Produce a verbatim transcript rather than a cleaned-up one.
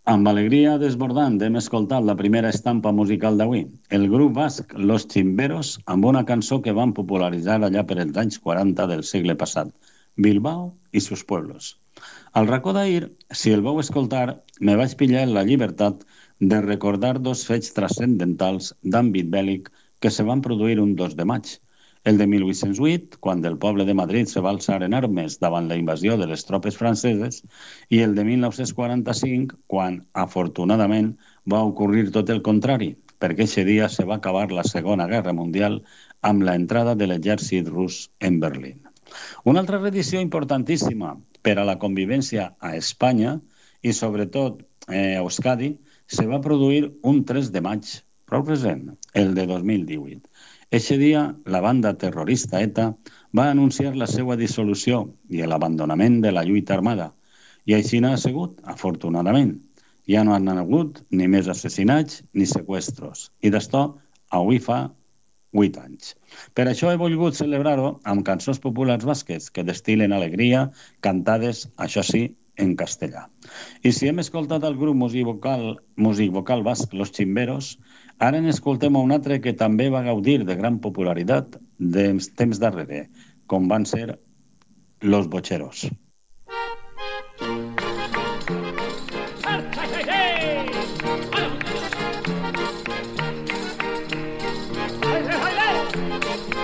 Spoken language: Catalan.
Amb alegria desbordant hem escoltat la primera estampa musical d'avui, el grup basc Los Chimberos, amb una cançó que van popularitzar allà per els anys quaranta del segle passat, Bilbao i sus pueblos. Al racó d'ahir, si el vau escoltar, me vaig pillar la llibertat de recordar dos fets transcendentals d'àmbit bèl·lic que se van produir un dos de maig. El de mil vuit-cents vuit, quan el poble de Madrid se va alçar en armes davant la invasió de les tropes franceses, i el de mil nou-cents quaranta-cinc, quan, afortunadament, va ocórrer tot el contrari, perquè aquest dia se va acabar la Segona Guerra Mundial amb la entrada de l'exèrcit rus en Berlín. Una altra reedició importantíssima per a la convivència a Espanya i sobretot eh, a Euskadi se va produir un tres de maig, prou present, el de dos mil divuit. Eixe dia, la banda terrorista ETA va anunciar la seva dissolució i l'abandonament de la lluita armada. I així n'ha sigut, afortunadament. Ja no han hagut ni més assassinats ni seqüestros. I d'això, avui fa vuit anys. Per això he volgut celebrar-ho amb cançons populars basques que destilen alegria, cantades, això sí, en castellà. I si hem escoltat el grup músic vocal, músic vocal basc Los Chimberos, ara n'escoltem un altre que també va gaudir de gran popularitat de temps darrere, com van ser Los Bocheros.